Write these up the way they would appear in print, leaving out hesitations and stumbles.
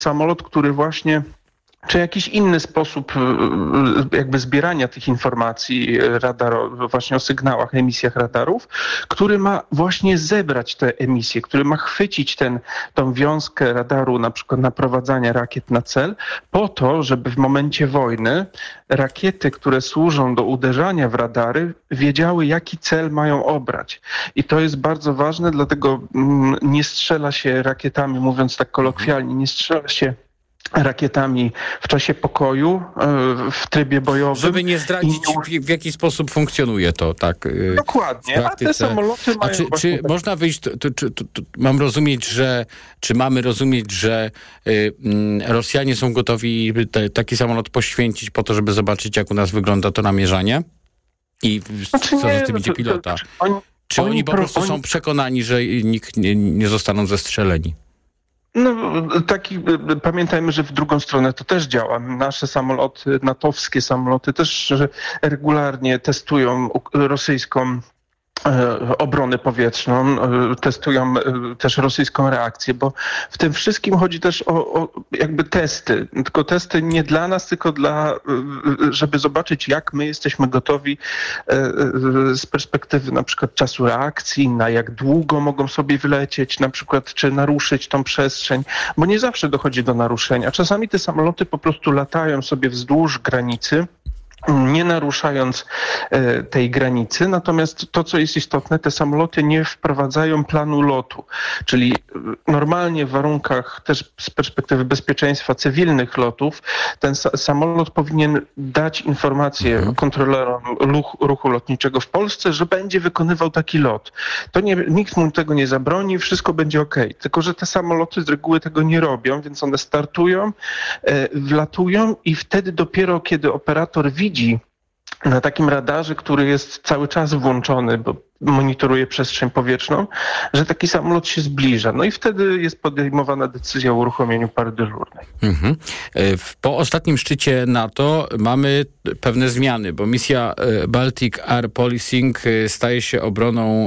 samolot, który właśnie czy jakiś inny sposób jakby zbierania tych informacji właśnie o sygnałach, emisjach radarów, który ma właśnie zebrać te emisje, który ma chwycić tą wiązkę radaru, na przykład naprowadzania rakiet na cel, po to, żeby w momencie wojny rakiety, które służą do uderzania w radary, wiedziały, jaki cel mają obrać. I to jest bardzo ważne, dlatego nie strzela się rakietami, mówiąc tak kolokwialnie, nie strzela się rakietami w czasie pokoju, w trybie bojowym. Żeby nie zdradzić, w jaki sposób funkcjonuje to, tak? Dokładnie, a te samoloty mają... Czy można wyjść, mam rozumieć, czy mamy rozumieć, że Rosjanie są gotowi taki samolot poświęcić po to, żeby zobaczyć, jak u nas wygląda to namierzanie? I co z tym idzie pilota? Czy oni po prostu są przekonani, że nikt nie zostaną zestrzeleni? No, pamiętajmy, że w drugą stronę to też działa. Nasze samoloty, natowskie samoloty też regularnie testują rosyjską obronę powietrzną, testują też rosyjską reakcję, bo w tym wszystkim chodzi też o jakby testy. Tylko testy nie dla nas, tylko żeby zobaczyć, jak my jesteśmy gotowi z perspektywy na przykład czasu reakcji, na jak długo mogą sobie wylecieć, na przykład czy naruszyć tą przestrzeń, bo nie zawsze dochodzi do naruszenia. Czasami te samoloty po prostu latają sobie wzdłuż granicy, nie naruszając tej granicy. Natomiast to, co jest istotne, te samoloty nie wprowadzają planu lotu. Czyli normalnie w warunkach też z perspektywy bezpieczeństwa cywilnych lotów ten samolot powinien dać informację kontrolerom ruchu lotniczego w Polsce, że będzie wykonywał taki lot. Nikt mu tego nie zabroni, wszystko będzie okej. Tylko że te samoloty z reguły tego nie robią, więc one startują, wlatują i wtedy dopiero, kiedy operator widzi na takim radarze, który jest cały czas włączony, bo monitoruje przestrzeń powietrzną, że taki samolot się zbliża. No i wtedy jest podejmowana decyzja o uruchomieniu pary dyżurnej. Po ostatnim szczycie NATO mamy pewne zmiany, bo misja Baltic Air Policing staje się obroną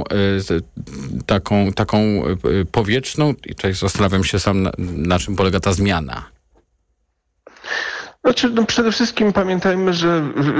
taką powietrzną i tutaj zastanawiam się sam, na czym polega ta zmiana. Znaczy, przede wszystkim pamiętajmy, że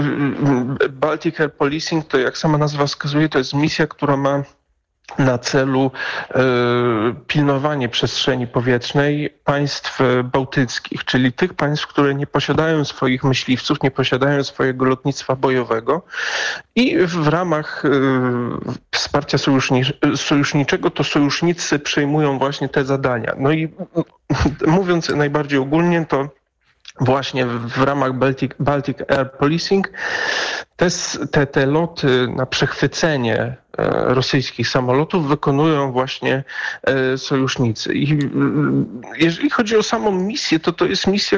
Baltic Air Policing, to jak sama nazwa wskazuje, to jest misja, która ma na celu pilnowanie przestrzeni powietrznej państw bałtyckich, czyli tych państw, które nie posiadają swoich myśliwców, nie posiadają swojego lotnictwa bojowego i w ramach wsparcia sojuszniczego to sojusznicy przejmują właśnie te zadania. No i mówiąc najbardziej ogólnie, to właśnie w ramach Baltic Air Policing te loty na przechwycenie rosyjskich samolotów wykonują właśnie sojusznicy. I jeżeli chodzi o samą misję, to jest misja,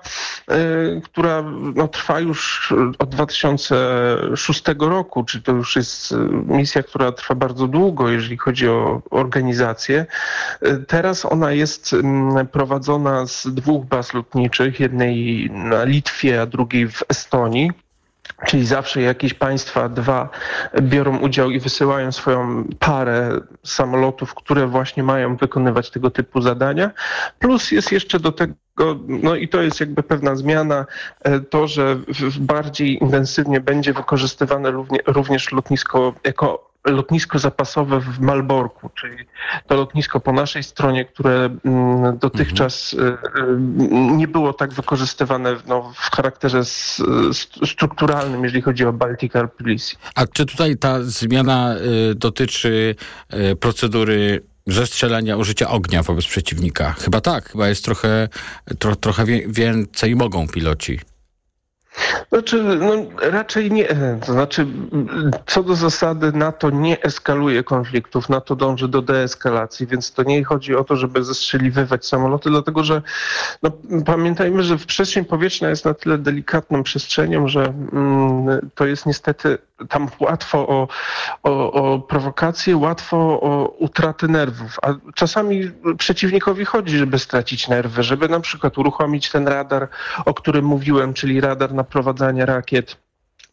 która trwa już od 2006 roku, czyli to już jest misja, która trwa bardzo długo, jeżeli chodzi o organizację. Teraz ona jest prowadzona z 2 baz lotniczych, jednej na Litwie, a drugiej w Estonii. Czyli zawsze jakieś państwa 2 biorą udział i wysyłają swoją parę samolotów, które właśnie mają wykonywać tego typu zadania. Plus jest jeszcze do tego, no i to jest jakby pewna zmiana, to, że bardziej intensywnie będzie wykorzystywane również lotnisko jako lotnisko zapasowe w Malborku, czyli to lotnisko po naszej stronie, które dotychczas nie było tak wykorzystywane w charakterze strukturalnym, jeżeli chodzi o Baltic Air Policing. A czy tutaj ta zmiana dotyczy procedury zestrzelania, użycia ognia wobec przeciwnika? Chyba tak, chyba jest trochę więcej mogą piloci. Znaczy, raczej nie. To znaczy, co do zasady NATO nie eskaluje konfliktów, NATO dąży do deeskalacji, więc to nie chodzi o to, żeby zestrzeliwywać samoloty, dlatego że pamiętajmy, że przestrzeń powietrzna jest na tyle delikatną przestrzenią, że to jest niestety tam łatwo o prowokację, łatwo o utratę nerwów, a czasami przeciwnikowi chodzi, żeby stracić nerwy, żeby na przykład uruchomić ten radar, o którym mówiłem, czyli radar naprowadzania rakiet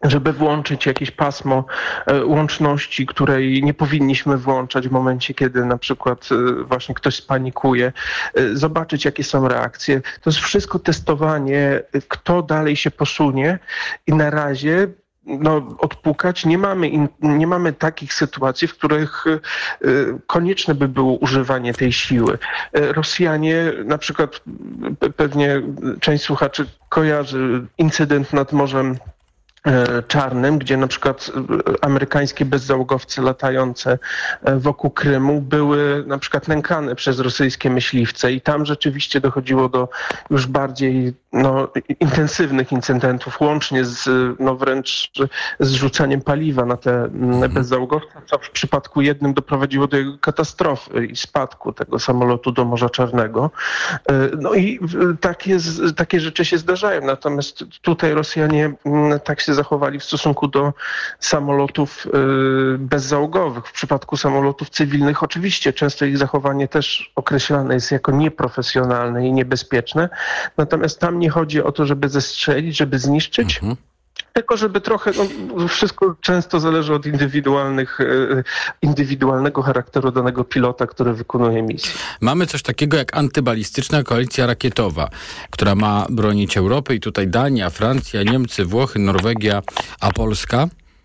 żeby włączyć jakieś pasmo łączności, której nie powinniśmy włączać w momencie, kiedy na przykład właśnie ktoś spanikuje, zobaczyć, jakie są reakcje. To jest wszystko testowanie, kto dalej się posunie i na razie odpukać. Nie mamy takich sytuacji, w których konieczne by było używanie tej siły. Rosjanie, na przykład pewnie część słuchaczy kojarzy incydent nad Morzem Czarnym, gdzie na przykład amerykańskie bezzałogowce latające wokół Krymu były na przykład nękane przez rosyjskie myśliwce i tam rzeczywiście dochodziło do już bardziej intensywnych incydentów, łącznie z wręcz zrzucaniem paliwa na te bezzałogowce, co w przypadku jednym doprowadziło do jego katastrofy i spadku tego samolotu do Morza Czarnego. No i takie rzeczy się zdarzają. Natomiast tutaj Rosjanie tak się zachowali w stosunku do samolotów bezzałogowych. W przypadku samolotów cywilnych oczywiście często ich zachowanie też określane jest jako nieprofesjonalne i niebezpieczne. Natomiast tam nie chodzi o to, żeby zestrzelić, żeby zniszczyć, tylko żeby trochę, wszystko często zależy od indywidualnego charakteru danego pilota, który wykonuje misję. Mamy coś takiego jak antybalistyczna koalicja rakietowa, która ma bronić Europy i tutaj Dania, Francja, Niemcy, Włochy, Norwegia, a Polska?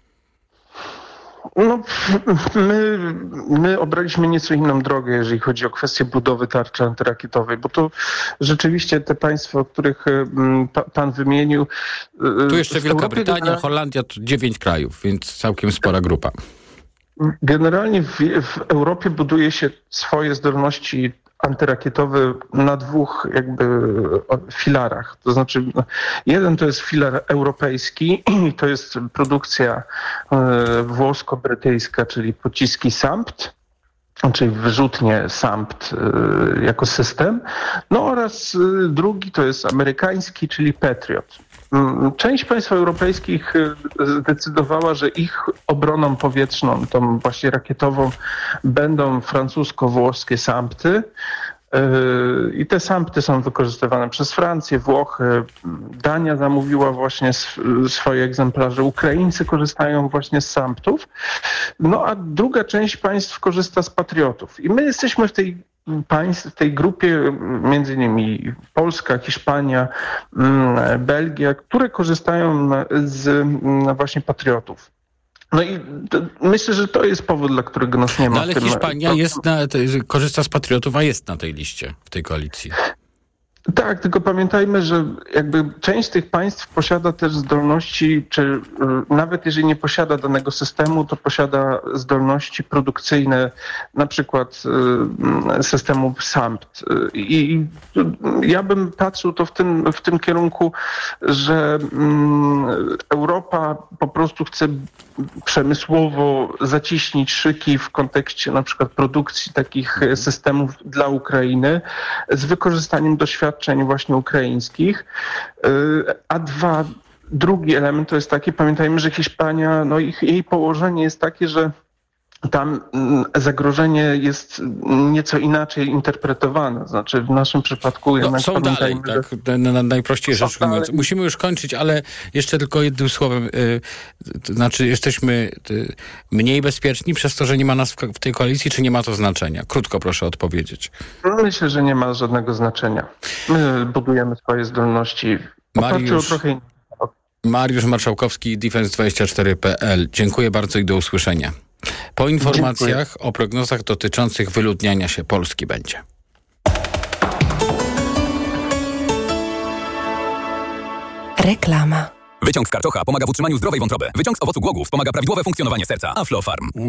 My obraliśmy nieco inną drogę, jeżeli chodzi o kwestię budowy tarczy antyrakietowej, bo to rzeczywiście te państwa, o których pan wymienił... Tu jeszcze Wielka Brytania, Holandia, to 9 krajów, więc całkiem spora grupa. Generalnie w Europie buduje się swoje zdolności antyrakietowe na dwóch filarach. To znaczy jeden to jest filar europejski i to jest produkcja włosko-brytyjska, czyli pociski SAMP, czyli wyrzutnie SAMP jako system. Oraz drugi to jest amerykański, czyli Patriot. Część państw europejskich zdecydowała, że ich obroną powietrzną, tą właśnie rakietową, będą francusko-włoskie SAMPy. I te SAMPy są wykorzystywane przez Francję, Włochy. Dania zamówiła właśnie swoje egzemplarze. Ukraińcy korzystają właśnie z SAMPów. A druga część państw korzysta z Patriotów. I my jesteśmy w tej grupie, między innymi Polska, Hiszpania, Belgia, które korzystają z właśnie Patriotów. I myślę, że to jest powód, dla którego nas nie ma. Ale Hiszpania korzysta z Patriotów, a jest na tej liście, w tej koalicji. Tak, tylko pamiętajmy, że część z tych państw posiada też zdolności, czy nawet jeżeli nie posiada danego systemu, to posiada zdolności produkcyjne, na przykład systemu SAMP. I ja bym patrzył to w tym kierunku, że Europa po prostu chce przemysłowo zaciśnić szyki w kontekście na przykład produkcji takich systemów dla Ukrainy z wykorzystaniem doświadczeń właśnie ukraińskich. Drugi element to jest taki, pamiętajmy, że Hiszpania, jej położenie jest takie, że tam zagrożenie jest nieco inaczej interpretowane. Znaczy w naszym przypadku jednak są dalej, tak? Najprościej rzecz ujmując. Musimy już kończyć, ale jeszcze tylko jednym słowem. To znaczy jesteśmy mniej bezpieczni przez to, że nie ma nas w tej koalicji, czy nie ma to znaczenia? Krótko proszę odpowiedzieć. Myślę, że nie ma żadnego znaczenia. My budujemy swoje zdolności. Mariusz Marszałkowski, Defense24.pl. Dziękuję bardzo i do usłyszenia. Po informacjach o prognozach dotyczących wyludniania się Polski będzie. Reklama. Wyciąg z karczocha pomaga w utrzymaniu zdrowej wątroby. Wyciąg z owocu głogów wspomaga prawidłowe funkcjonowanie serca. Aflofarm.